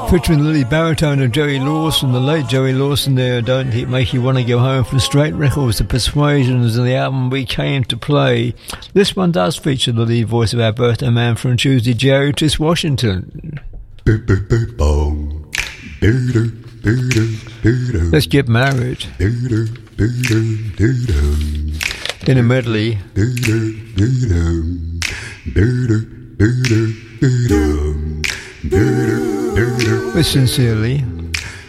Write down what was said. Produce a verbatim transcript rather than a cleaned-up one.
Featuring the lead baritone of Jerry Lawson, the late Jerry Lawson there, Don't It Make You Want to Go Home, from Straight Records, The Persuasions, and the album We Came to Play. This one does feature the lead voice of our birthday man from Tuesday, Jerry Otis Washington. Let's Get Married. In a medley. With sincerely